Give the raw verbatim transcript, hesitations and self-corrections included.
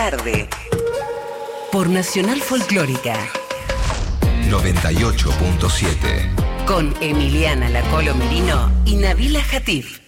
tarde. Por Nacional Folclórica. noventa y ocho punto siete. Con Emiliana La Colo Merino y Nabila Hatif.